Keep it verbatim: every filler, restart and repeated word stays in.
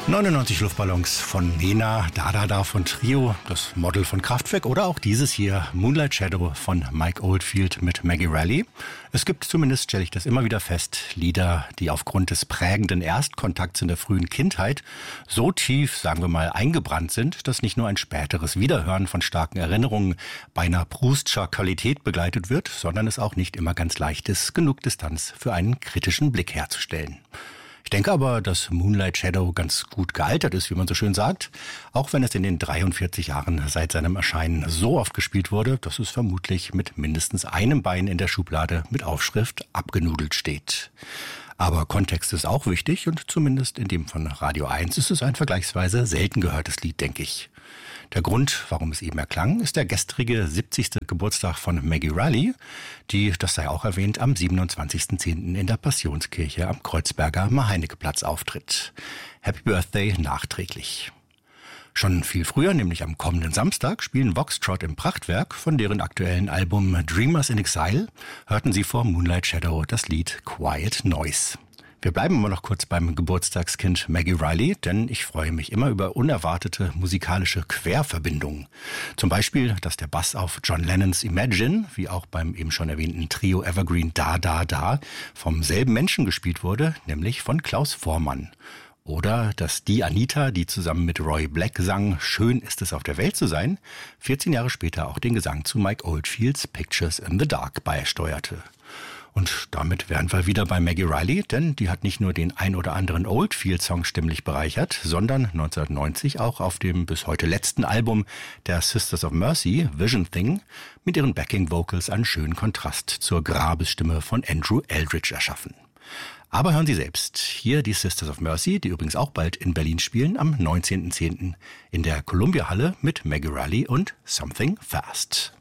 neunundneunzig Luftballons von Nena, Da Da Da von Trio, das Model von Kraftwerk oder auch dieses hier, Moonlight Shadow von Mike Oldfield mit Maggie Reilly. Es gibt zumindest, stelle ich das immer wieder fest, Lieder, die aufgrund des prägenden Erstkontakts in der frühen Kindheit so tief, sagen wir mal, eingebrannt sind, dass nicht nur ein späteres Wiederhören von starken Erinnerungen beinahe Proustscher Qualität begleitet wird, sondern es auch nicht immer ganz leicht ist, genug Distanz für einen kritischen Blick herzustellen. Ich denke aber, dass Moonlight Shadow ganz gut gealtert ist, wie man so schön sagt, auch wenn es in den dreiundvierzig Jahren seit seinem Erscheinen so oft gespielt wurde, dass es vermutlich mit mindestens einem Bein in der Schublade mit Aufschrift abgenudelt steht. Aber Kontext ist auch wichtig und zumindest in dem von Radio eins ist es ein vergleichsweise selten gehörtes Lied, denke ich. Der Grund, warum es eben erklang, ist der gestrige siebzigste Geburtstag von Maggie Reilly, die, das sei auch erwähnt, am siebenundzwanzigsten zehnten in der Passionskirche am Kreuzberger Mar-Heinecke-Platz auftritt. Happy Birthday nachträglich. Schon viel früher, nämlich am kommenden Samstag, spielen Voxtrot im Prachtwerk. Von deren aktuellen Album Dreamers in Exile hörten sie vor Moonlight Shadow das Lied Quiet Noise. Wir bleiben immer noch kurz beim Geburtstagskind Maggie Reilly, denn ich freue mich immer über unerwartete musikalische Querverbindungen. Zum Beispiel, dass der Bass auf John Lennons Imagine, wie auch beim eben schon erwähnten Trio Evergreen Da Da Da, vom selben Menschen gespielt wurde, nämlich von Klaus Voormann. Oder dass die Anita, die zusammen mit Roy Black sang, Schön ist es auf der Welt zu sein, vierzehn Jahre später auch den Gesang zu Mike Oldfields Pictures in the Dark beisteuerte. Und damit wären wir wieder bei Maggie Reilly, denn die hat nicht nur den ein oder anderen Oldfield-Song stimmlich bereichert, sondern neunzehnhundertneunzig auch auf dem bis heute letzten Album der Sisters of Mercy, Vision Thing, mit ihren Backing-Vocals einen schönen Kontrast zur Grabesstimme von Andrew Eldridge erschaffen. Aber hören Sie selbst, hier die Sisters of Mercy, die übrigens auch bald in Berlin spielen, am neunzehnten zehnten in der Columbia Halle mit Maggie Reilly und Something Fast.